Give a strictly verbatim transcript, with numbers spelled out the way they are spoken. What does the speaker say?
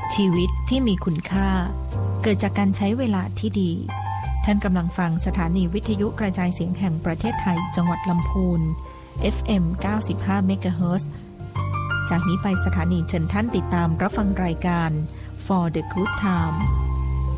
ชีวิตที่มีคุณค่าเกิดจากการใช้เวลาที่ดีท่านกำลังฟังสถานีวิทยุกระจายเสียงแห่งประเทศไทยจังหวัดลำพูน เอฟ เอ็ม เก้าสิบห้า เมกะเฮิรตซ์ จากนี้ไปสถานีเชิญท่านติดตามรับฟังรายการ For the Good Time